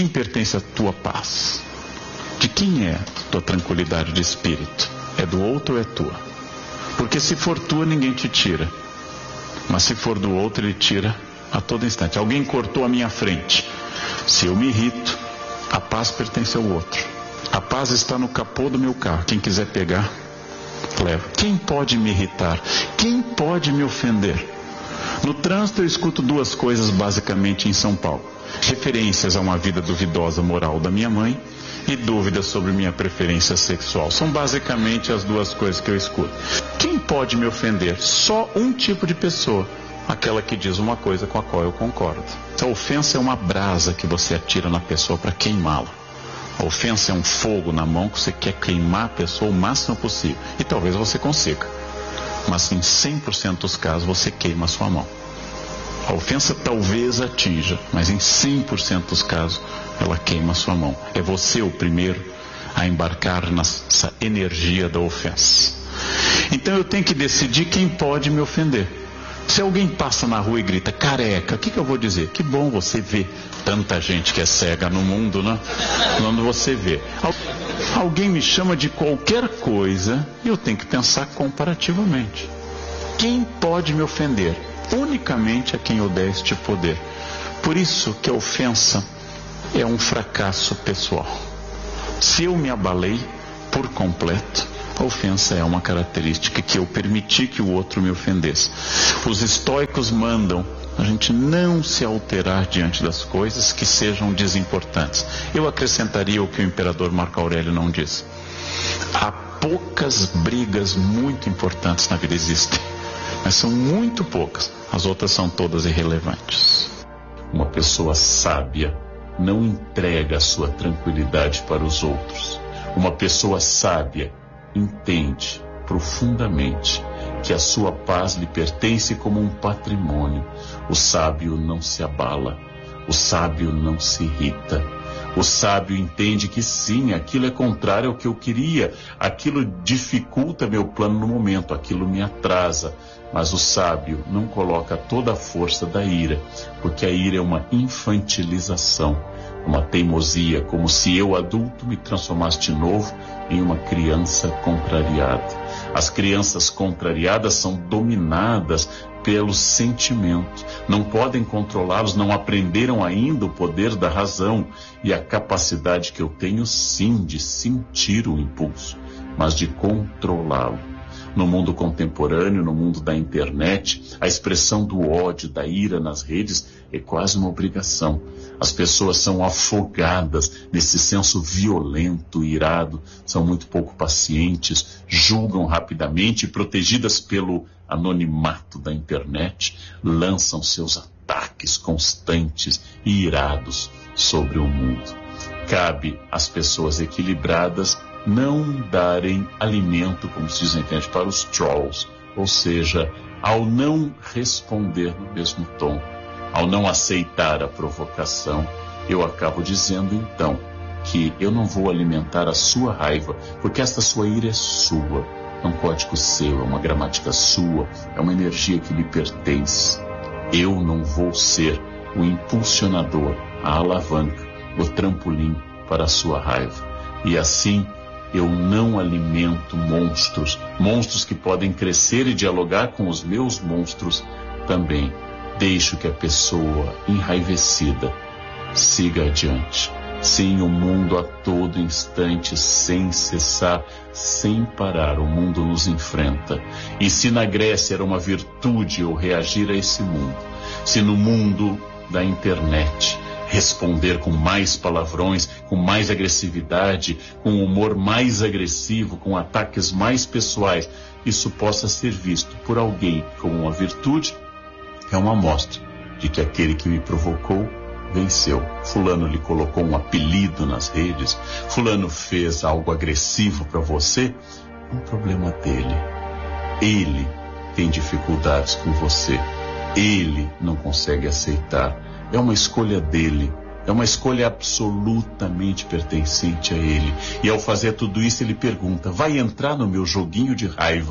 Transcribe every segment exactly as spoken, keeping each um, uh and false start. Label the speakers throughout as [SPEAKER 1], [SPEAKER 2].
[SPEAKER 1] quem pertence a tua paz? De quem é a tua tranquilidade de espírito? É do outro ou é tua? Porque se for tua, ninguém te tira. Mas se for do outro, ele tira a todo instante. Alguém cortou a minha frente. Se eu me irrito, a paz pertence ao outro. A paz está no capô do meu carro. Quem quiser pegar, leva. Quem pode me irritar? Quem pode me ofender? No trânsito eu escuto duas coisas basicamente em São Paulo. Referências a uma vida duvidosa moral da minha mãe e dúvidas sobre minha preferência sexual. São basicamente as duas coisas que eu escuto. Quem pode me ofender? Só um tipo de pessoa. Aquela que diz uma coisa com a qual eu concordo. A ofensa é uma brasa que você atira na pessoa para queimá-la. A ofensa é um fogo na mão que você quer queimar a pessoa o máximo possível. E talvez você consiga. Mas em cem por cento dos casos você queima a sua mão. A ofensa talvez atinja, mas em cem por cento dos casos ela queima a sua mão. É você o primeiro a embarcar nessa energia da ofensa. Então eu tenho que decidir quem pode me ofender. Se alguém passa na rua e grita careca, o que, que eu vou dizer? Que bom você ver tanta gente que é cega no mundo, né? Quando você vê alguém me chama de qualquer coisa, eu tenho que pensar comparativamente. Quem pode me ofender? Unicamente a quem eu der este poder. Por isso que a ofensa é um fracasso pessoal. Se eu me abalei por completo, a ofensa é uma característica que eu permiti que o outro me ofendesse. Os estoicos mandam a gente não se alterar diante das coisas que sejam desimportantes. Eu acrescentaria o que o imperador Marco Aurélio não diz. Há poucas brigas muito importantes na vida, existem, mas são muito poucas. As outras são todas irrelevantes. Uma pessoa sábia não entrega a sua tranquilidade para os outros. Uma pessoa sábia entende profundamente que a sua paz lhe pertence como um patrimônio. O sábio não se abala, o sábio não se irrita. O sábio entende que sim, aquilo é contrário ao que eu queria, aquilo dificulta meu plano no momento, aquilo me atrasa. Mas o sábio não coloca toda a força da ira, porque a ira é uma infantilização, uma teimosia, como se eu, adulto, me transformasse de novo em uma criança contrariada. As crianças contrariadas são dominadas pelos sentimentos, não podem controlá-los, não aprenderam ainda o poder da razão e a capacidade que eu tenho, sim, de sentir o impulso, mas de controlá-lo. No mundo contemporâneo, no mundo da internet, a expressão do ódio, da ira nas redes é quase uma obrigação. As pessoas são afogadas nesse senso violento, irado, são muito pouco pacientes, julgam rapidamente e, protegidas pelo anonimato da internet, lançam seus ataques constantes e irados sobre o mundo. Cabe às pessoas equilibradas não darem alimento, como se diz na internet, para os trolls, ou seja, ao não responder no mesmo tom, ao não aceitar a provocação, eu acabo dizendo então que eu não vou alimentar a sua raiva, porque esta sua ira é sua, é um código seu, é uma gramática sua, é uma energia que lhe pertence. Eu não vou ser o impulsionador, a alavanca, o trampolim para a sua raiva. E assim, eu não alimento monstros, monstros que podem crescer e dialogar com os meus monstros também. Deixo que a pessoa enraivecida siga adiante. Sim, o mundo a todo instante, sem cessar, sem parar, o mundo nos enfrenta. E se na Grécia era uma virtude eu reagir a esse mundo, se no mundo da internet responder com mais palavrões, com mais agressividade, com humor mais agressivo, com ataques mais pessoais, isso possa ser visto por alguém como uma virtude, é uma amostra de que aquele que me provocou venceu. Fulano lhe colocou um apelido nas redes, fulano fez algo agressivo para você, é um problema dele. Ele tem dificuldades com você, ele não consegue aceitar. É uma escolha dele, é uma escolha absolutamente pertencente a ele. E ao fazer tudo isso ele pergunta, vai entrar no meu joguinho de raiva?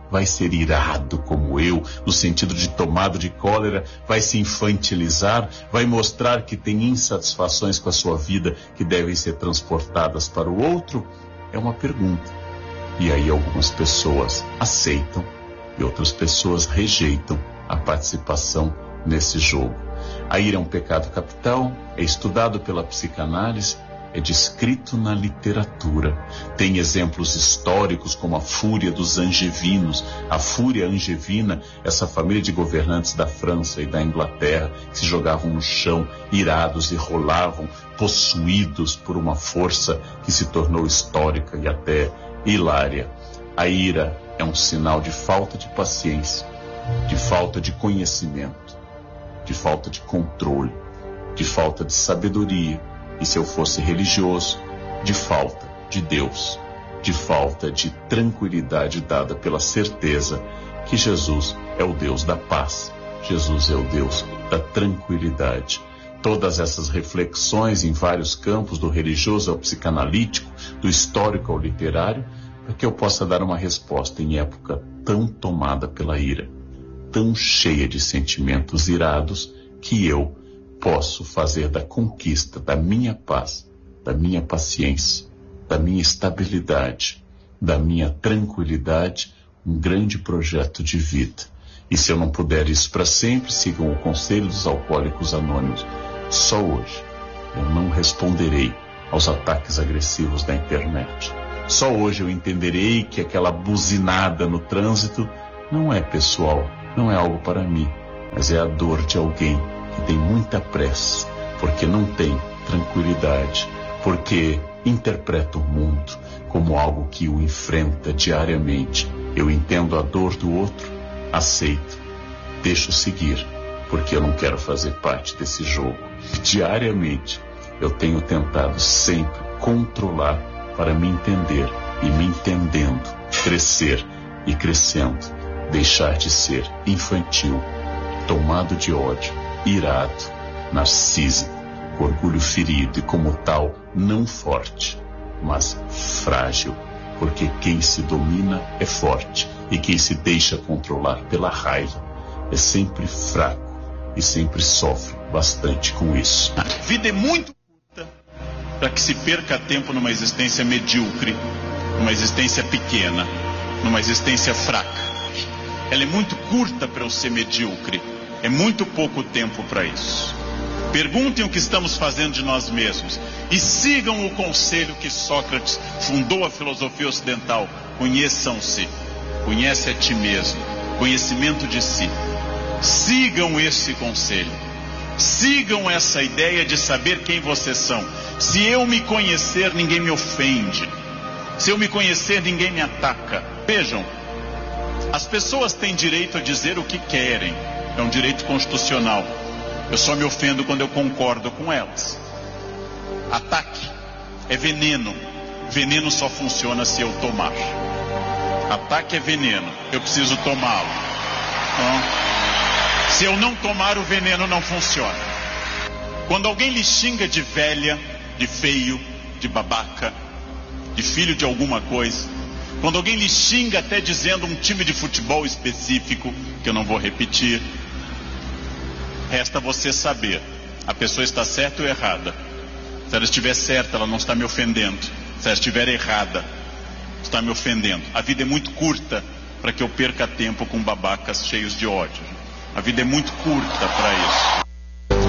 [SPEAKER 2] vai ser irado como eu, no sentido de tomado de cólera, vai se infantilizar, vai mostrar que tem insatisfações com a sua vida que devem ser transportadas para o outro? É uma pergunta. E aí algumas pessoas aceitam e outras pessoas rejeitam a participação nesse jogo. A ira é um pecado capital, é estudado pela psicanálise, é descrito na literatura. Tem exemplos históricos como a fúria dos angevinos, a fúria angevina, essa família de governantes da França e da Inglaterra que se jogavam no chão, irados e rolavam, possuídos por uma força que se tornou histórica e até hilária. A ira é um sinal de falta de paciência, de falta de conhecimento, de falta de controle, de falta de sabedoria. E se eu fosse religioso, de falta de Deus, de falta de tranquilidade dada pela certeza que Jesus é o Deus da paz, Jesus é o Deus da tranquilidade. Todas essas reflexões em vários campos, do religioso ao psicanalítico, do histórico ao literário, para que eu possa dar uma resposta em época tão tomada pela ira, tão cheia de sentimentos irados, que eu posso fazer da conquista da minha paz, da minha paciência, da minha estabilidade, da minha tranquilidade, um grande projeto de vida. E se eu não puder isso para sempre, sigam o conselho dos Alcoólicos Anônimos. Só hoje eu não responderei aos ataques agressivos da internet. Só hoje eu entenderei que aquela buzinada no trânsito não é pessoal, não é algo para mim, mas é a dor de alguém que tem muita pressa, porque não tem tranquilidade, porque interpreta o mundo como algo que o enfrenta diariamente. Eu entendo a dor do outro, aceito, deixo seguir, porque eu não quero fazer parte desse jogo. Diariamente eu tenho tentado sempre controlar para me entender, e me entendendo, crescer e crescendo, deixar de ser infantil, tomado de ódio, irado, narcísico, com orgulho ferido e como tal não forte, mas frágil, porque quem se domina é forte e quem se deixa controlar pela raiva é sempre fraco e sempre sofre bastante com isso.
[SPEAKER 1] A vida é muito curta para que se perca tempo numa existência medíocre, numa existência pequena, numa existência fraca. Ela é muito curta para eu ser medíocre. É muito pouco tempo para isso. Perguntem o que estamos fazendo de nós mesmos e sigam o conselho que Sócrates fundou a filosofia ocidental. Conheçam-se. Conhece a ti mesmo. Conhecimento de si. Sigam esse conselho. Sigam essa ideia de saber quem vocês são. Se eu me conhecer, ninguém me ofende. Se eu me conhecer, ninguém me ataca. Vejam, as pessoas têm direito a dizer o que querem. É um direito constitucional. Eu só me ofendo quando eu concordo com elas. Ataque é veneno. Veneno só funciona se eu tomar. Ataque é veneno. Eu preciso tomá-lo. Então, se eu não tomar, o veneno não funciona. Quando alguém lhe xinga de velha, de feio, de babaca, de filho de alguma coisa, quando alguém lhe xinga até dizendo um time de futebol específico, que eu não vou repetir, resta você saber, a pessoa está certa ou errada. Se ela estiver certa, ela não está me ofendendo. Se ela estiver errada, está me ofendendo. A vida é muito curta para que eu perca tempo com babacas cheios de ódio. A vida é muito curta para isso.